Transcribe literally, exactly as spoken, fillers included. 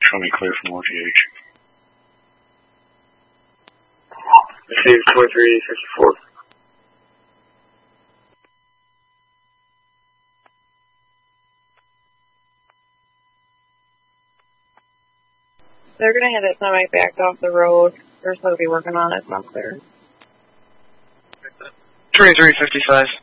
show me clear from O T H. Received twenty-three fifty-four. They're going to have that semi backed off the road. They're supposed to be working on it. It's not clear. twenty-three fifty-five.